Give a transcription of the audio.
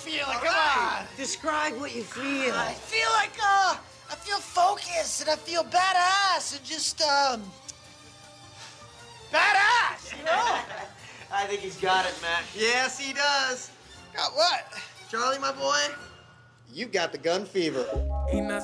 feeling. Come on. Describe what you feel. I feel like, I feel focused and I feel badass and just, badass, you know? I think he's got it, Mac. Yes, he does. Got what? Charlie, my boy, you got the gun fever.